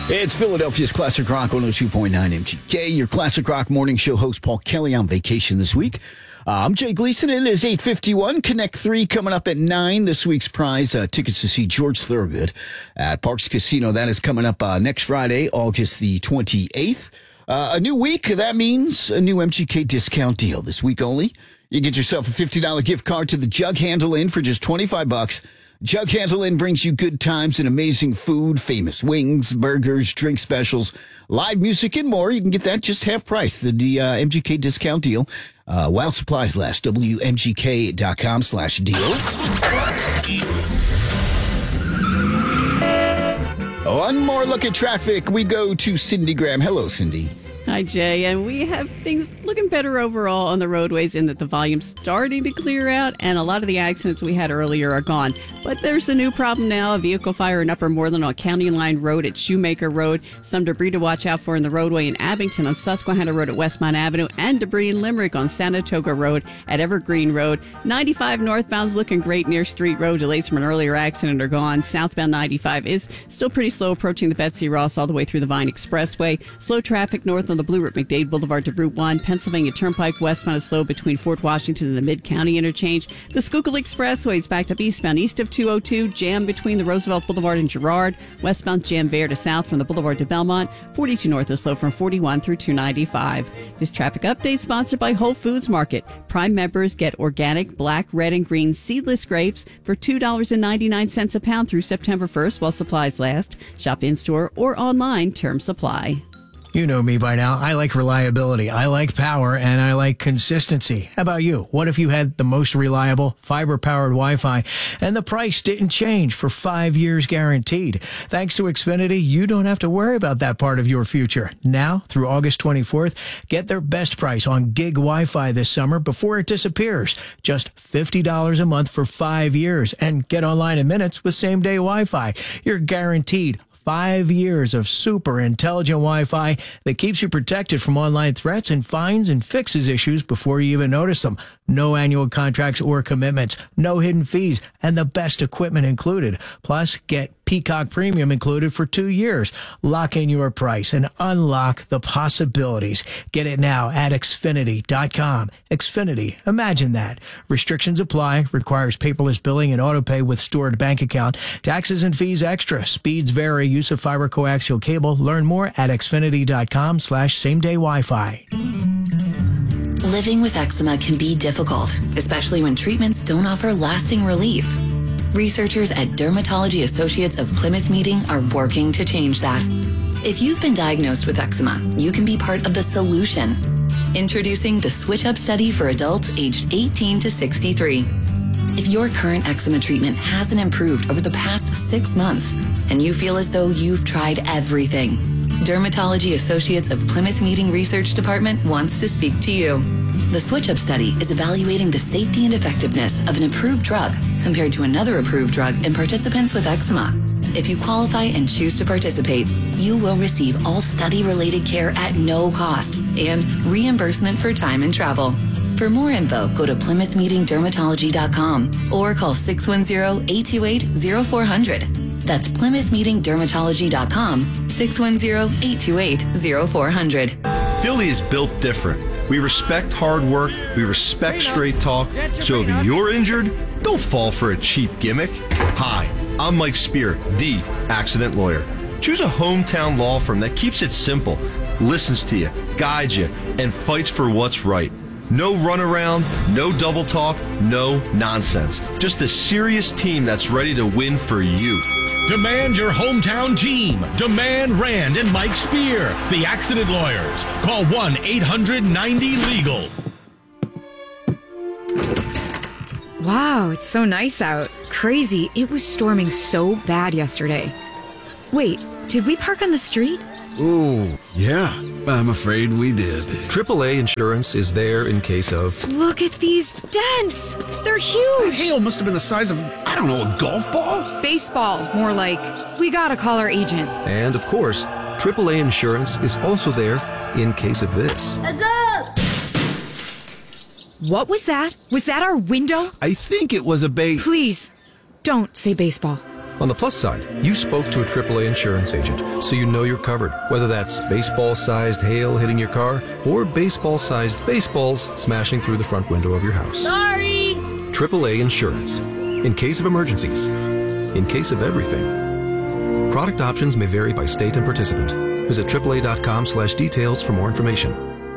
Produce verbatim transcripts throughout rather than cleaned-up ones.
It's Philadelphia's Classic Rock one oh two point nine M G K. Your Classic Rock morning show host Paul Kelly on vacation this week. Uh, I'm Jay Gleason. It is eight fifty-one. Connect three coming up at nine. This week's prize, uh, tickets to see George Thorogood at Parks Casino. That is coming up uh, next Friday, August the twenty-eighth. Uh, a new week. That means a new M G K discount deal. This week only. You get yourself a fifty dollars gift card to the Jug Handle Inn for just twenty-five bucks. Jug Handle Inn brings you good times and amazing food, famous wings, burgers, drink specials, live music, and more. You can get that just half price. The uh, M G K discount deal. Uh, while supplies last. W M G K dot com slash deals. One more look at traffic. We go to Cindy Graham. Hello, Cindy. Hi, Jay. And we have things looking better overall on the roadways in that the volume's starting to clear out and a lot of the accidents we had earlier are gone. But there's a new problem now, a vehicle fire in Upper Moreland on County Line Road at Shoemaker Road. Some debris to watch out for in the roadway in Abington on Susquehanna Road at Westmont Avenue and debris in Limerick on Sanatoga Road at Evergreen Road. ninety-five northbound's looking great near Street Road. Delays from an earlier accident are gone. Southbound ninety-five is still pretty slow approaching the Betsy Ross all the way through the Vine Expressway. Slow traffic north on the Blue Route McDade Boulevard to Route one. Pennsylvania Turnpike westbound is slow between Fort Washington and the Mid-County Interchange. The Schuylkill Expressway is backed up eastbound east of two oh two. Jam between the Roosevelt Boulevard and Girard. Westbound jam there to south from the Boulevard to Belmont. forty-two north is slow from forty-one through two ninety-five. This traffic update sponsored by Whole Foods Market. Prime members get organic black, red, and green seedless grapes for two dollars and ninety-nine cents a pound through September first while supplies last. Shop in-store or online. Term supply. You know me by now. I like reliability. I like power, and I like consistency. How about you? What if you had the most reliable fiber-powered Wi-Fi and the price didn't change for five years guaranteed? Thanks to Xfinity, you don't have to worry about that part of your future. Now, through August twenty-fourth, get their best price on gig Wi-Fi this summer before it disappears. Just fifty dollars a month for five years, and get online in minutes with same-day Wi-Fi. You're guaranteed Five years of super intelligent Wi-Fi that keeps you protected from online threats and finds and fixes issues before you even notice them. No annual contracts or commitments, no hidden fees, and the best equipment included. Plus, get Peacock Premium included for two years. Lock in your price and unlock the possibilities. Get it now at Xfinity dot com. Xfinity, imagine that. Restrictions apply. Requires paperless billing and autopay with stored bank account. Taxes and fees extra. Speeds vary. Use of fiber coaxial cable. Learn more at Xfinity dot com slash same day Wi-Fi. Living with eczema can be difficult, especially when treatments don't offer lasting relief. Researchers at Dermatology Associates of Plymouth Meeting are working to change that. If you've been diagnosed with eczema, you can be part of the solution. Introducing the Switch Up study for adults aged eighteen to sixty-three. If your current eczema treatment hasn't improved over the past six months and you feel as though you've tried everything, Dermatology Associates of Plymouth Meeting Research Department wants to speak to you. The Switch Up study is evaluating the safety and effectiveness of an approved drug compared to another approved drug in participants with eczema. If you qualify and choose to participate, you will receive all study-related care at no cost and reimbursement for time and travel. For more info, go to Plymouth Meeting Dermatology dot com or call six one zero, eight two eight, zero four zero zero. That's Plymouth Meeting Dermatology dot com, six one zero, eight two eight, zero four zero zero. Philly is built different. We respect hard work, we respect straight talk, so if you're injured, don't fall for a cheap gimmick. Hi, I'm Mike Spear, the accident lawyer. Choose a hometown law firm that keeps it simple, listens to you, guides you, and fights for what's right. No runaround, no double talk, no nonsense. Just a serious team that's ready to win for you. Demand your hometown team. Demand Rand and Mike Spear, the accident lawyers. Call one eight hundred ninety legal. Wow, it's so nice out. Crazy. It was storming so bad yesterday. Wait, did we park on the street? Ooh, yeah, I'm afraid we did. triple A Insurance is there in case of... Look at these dents! They're huge! That hail must have been the size of, I don't know, a golf ball? Baseball, more like. We gotta call our agent. And, of course, triple A Insurance is also there in case of this. Heads up! What was that? Was that our window? I think it was a base... Please, don't say baseball. On the plus side, you spoke to a triple A insurance agent, so you know you're covered, whether that's baseball-sized hail hitting your car or baseball-sized baseballs smashing through the front window of your house. Sorry! triple A Insurance. In case of emergencies. In case of everything. Product options may vary by state and participant. Visit triple A dot com slash details for more information.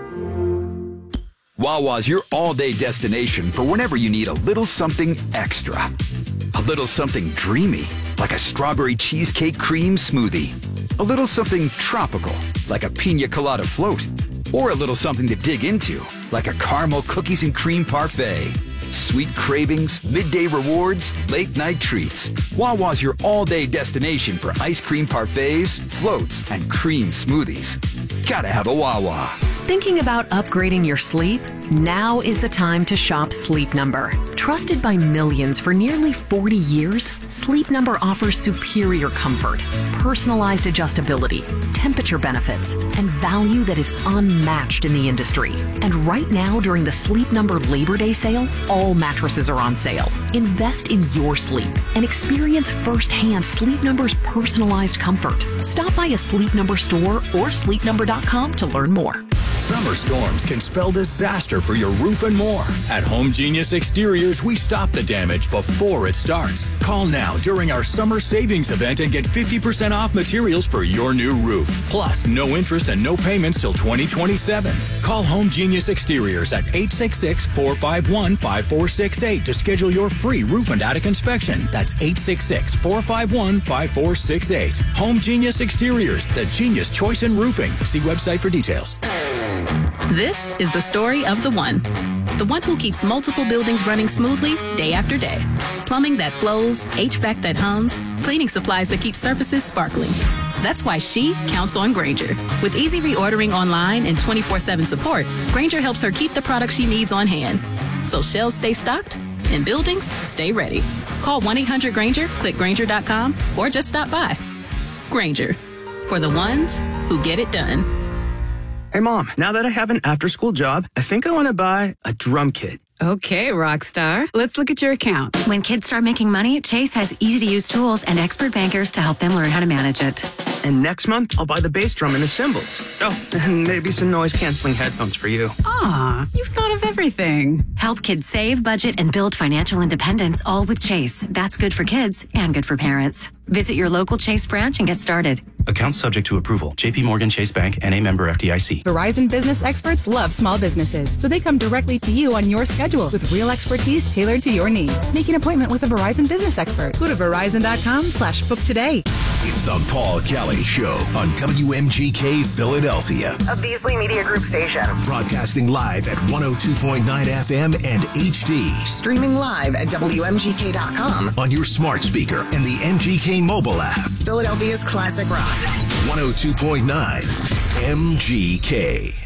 Wawa's your all-day destination for whenever you need a little something extra. A little something dreamy, like a strawberry cheesecake cream smoothie. A little something tropical, like a pina colada float. Or a little something to dig into, like a caramel cookies and cream parfait. Sweet cravings, midday rewards, late-night treats. Wawa's your all-day destination for ice cream parfaits, floats, and cream smoothies. Gotta have a Wawa. Thinking about upgrading your sleep? Now is the time to shop Sleep Number. Trusted by millions for nearly forty years, Sleep Number offers superior comfort, personalized adjustability, temperature benefits, and value that is unmatched in the industry. And right now, during the Sleep Number Labor Day sale, all mattresses are on sale. Invest in your sleep and experience firsthand Sleep Number's personalized comfort. Stop by a Sleep Number store or sleep number dot com to learn more. Summer storms can spell disaster for your roof and more. At Home Genius Exteriors, we stop the damage before it starts. Call now during our summer savings event and get fifty percent off materials for your new roof. Plus, no interest and no payments till twenty twenty-seven. Call Home Genius Exteriors at eight six six, four five one, five four six eight to schedule your free roof and attic inspection. That's eight six six, four five one, five four six eight. Home Genius Exteriors, the genius choice in roofing. See website for details. This is the story of the one. The one who keeps multiple buildings running smoothly day after day. Plumbing that flows, H V A C that hums, cleaning supplies that keep surfaces sparkling. That's why she counts on Grainger. With easy reordering online and twenty-four seven support, Grainger helps her keep the products she needs on hand. So shelves stay stocked and buildings stay ready. Call one eight hundred Grainger, click Grainger dot com, or just stop by. Grainger, for the ones who get it done. Hey, Mom, now that I have an after-school job, I think I want to buy a drum kit. Okay, Rockstar. Let's look at your account. When kids start making money, Chase has easy-to-use tools and expert bankers to help them learn how to manage it. And next month, I'll buy the bass drum and the cymbals. Oh, and maybe some noise-canceling headphones for you. Ah, you've thought of everything. Help kids save, budget, and build financial independence, all with Chase. That's good for kids and good for parents. Visit your local Chase branch and get started. Account subject to approval. J P Morgan Chase Bank and a member F D I C. Verizon business experts love small businesses, so they come directly to you on your schedule with real expertise tailored to your needs. Make an appointment with a Verizon business expert. Go to verizon dot com slash book today. It's the Paul Kelly Show on W M G K Philadelphia. A Beasley Media Group station. Broadcasting live at one oh two point nine F M and H D. Streaming live at W M G K dot com. On your smart speaker and the M G K mobile app. Philadelphia's classic rock. one oh two point nine M G K.